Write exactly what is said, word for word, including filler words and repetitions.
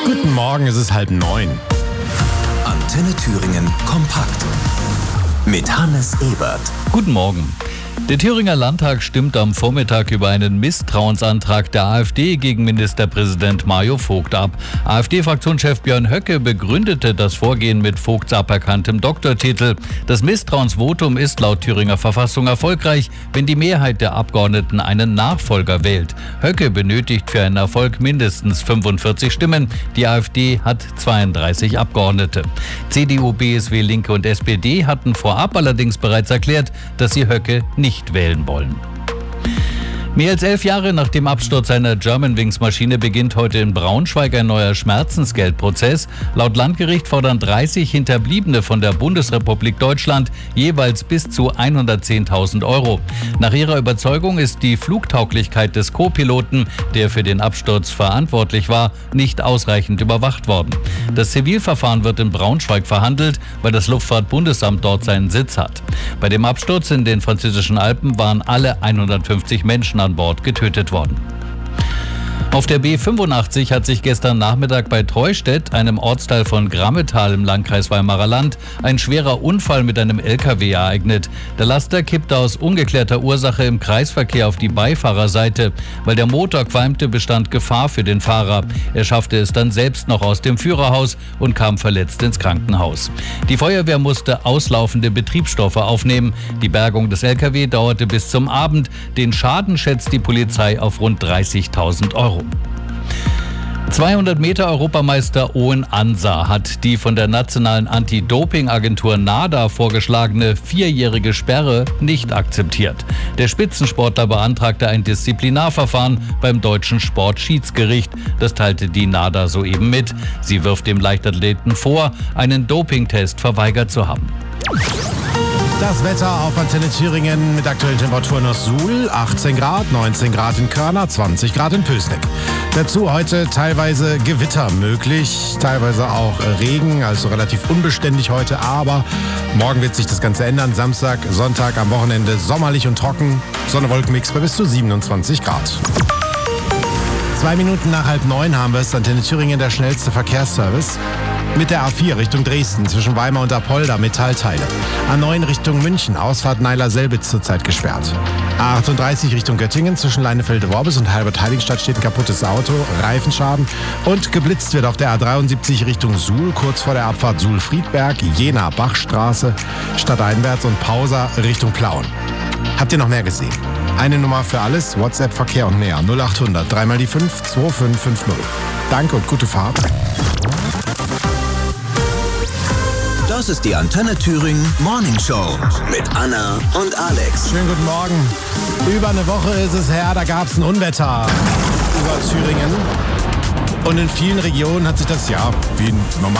Guten Morgen, es ist halb neun. Antenne Thüringen kompakt mit Hannes Ebert. Guten Morgen. Der Thüringer Landtag stimmt am Vormittag über einen Misstrauensantrag der AfD gegen Ministerpräsident Mario Vogt ab. AfD-Fraktionschef Björn Höcke begründete das Vorgehen mit Vogts aberkanntem Doktortitel. Das Misstrauensvotum ist laut Thüringer Verfassung erfolgreich, wenn die Mehrheit der Abgeordneten einen Nachfolger wählt. Höcke benötigt für einen Erfolg mindestens fünfundvierzig Stimmen. Die AfD hat zweiunddreißig Abgeordnete. C D U, B S W, Linke und S P D hatten vorab allerdings bereits erklärt, dass sie Höcke nicht wählen wollen. Mehr als elf Jahre nach dem Absturz einer Germanwings-Maschine beginnt heute in Braunschweig ein neuer Schmerzensgeldprozess. Laut Landgericht fordern dreißig Hinterbliebene von der Bundesrepublik Deutschland jeweils bis zu hundertzehntausend Euro. Nach ihrer Überzeugung ist die Flugtauglichkeit des Co-Piloten, der für den Absturz verantwortlich war, nicht ausreichend überwacht worden. Das Zivilverfahren wird in Braunschweig verhandelt, weil das Luftfahrtbundesamt dort seinen Sitz hat. Bei dem Absturz in den französischen Alpen waren alle hundertfünfzig Menschen an Bord getötet worden. Auf der B fünfundachtzig hat sich gestern Nachmittag bei Treustedt, einem Ortsteil von Grammetal im Landkreis Weimarer Land, ein schwerer Unfall mit einem L K W ereignet. Der Laster kippte aus ungeklärter Ursache im Kreisverkehr auf die Beifahrerseite. Weil der Motor qualmte, bestand Gefahr für den Fahrer. Er schaffte es dann selbst noch aus dem Führerhaus und kam verletzt ins Krankenhaus. Die Feuerwehr musste auslaufende Betriebsstoffe aufnehmen. Die Bergung des L K W dauerte bis zum Abend. Den Schaden schätzt die Polizei auf rund dreißigtausend Euro. zweihundert Meter Europameister Owen Ansah hat die von der nationalen Anti-Doping-Agentur NADA vorgeschlagene vierjährige Sperre nicht akzeptiert. Der Spitzensportler beantragte ein Disziplinarverfahren beim deutschen Sportschiedsgericht. Das teilte die NADA soeben mit. Sie wirft dem Leichtathleten vor, einen Dopingtest verweigert zu haben. Das Wetter auf Antenne Thüringen mit aktuellen Temperaturen aus Suhl, achtzehn Grad, neunzehn Grad in Körner, zwanzig Grad in Pößneck. Dazu heute teilweise Gewitter möglich, teilweise auch Regen, also relativ unbeständig heute, aber morgen wird sich das Ganze ändern. Samstag, Sonntag, am Wochenende sommerlich und trocken, Sonne-Wolken-Mix bei bis zu siebenundzwanzig Grad. Zwei Minuten nach halb neun haben wir es, Antenne Thüringen, der schnellste Verkehrsservice. Mit der A vier Richtung Dresden, zwischen Weimar und Apolda, Metallteile. A neun Richtung München, Ausfahrt Neiler-Selbitz zurzeit gesperrt. A achtunddreißig Richtung Göttingen, zwischen Leinefelde-Worbis und Halbert-Heiligenstadt steht ein kaputtes Auto, Reifenschaden. Und geblitzt wird auf der A dreiundsiebzig Richtung Suhl, kurz vor der Abfahrt Suhl-Friedberg, Jena-Bachstraße, stadteinwärts und Pausa Richtung Plauen. Habt ihr noch mehr gesehen? Eine Nummer für alles, WhatsApp, Verkehr und mehr. null achthundert, dreimal die fünf, zwei fünf fünf null. Danke und gute Fahrt. Das ist die Antenne Thüringen Morning Show mit Anna und Alex. Schönen guten Morgen. Über eine Woche ist es her, da gab es ein Unwetter über Thüringen. Und in vielen Regionen hat sich das ja wie normal